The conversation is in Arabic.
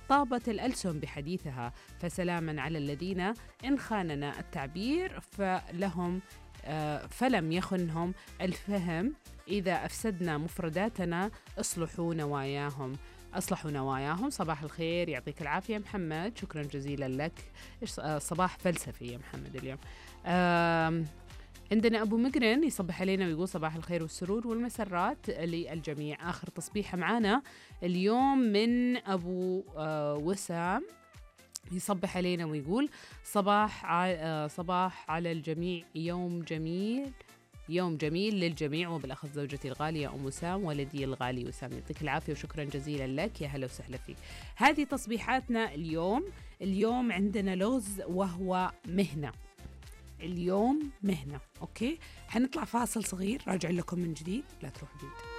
طابت الألسن بحديثها، فسلاما على الذين إن خاننا التعبير فلم يخنهم الفهم، إذا أفسدنا مفرداتنا أصلحوا نواياهم. صباح الخير، يعطيك العافية محمد، شكرا جزيلا لك. صباح فلسفي يا محمد اليوم. عندنا أبو مقرن يصبح علينا ويقول صباح الخير والسرور والمسرات للجميع. آخر تصبيحة معانا اليوم من أبو وسام، يصبح علينا ويقول صباح على الجميع، يوم جميل للجميع، وبالأخص زوجتي الغالية أم وسام، ولدي الغالي وسام. يعطيك العافية وشكرا جزيلا لك، يا هلا وسهلا فيك. هذه تصبيحاتنا اليوم عندنا لغز وهو مهنة. اليوم مهنة. أوكي، حنطلع فاصل صغير، راجع لكم من جديد، لا تروح بعيد.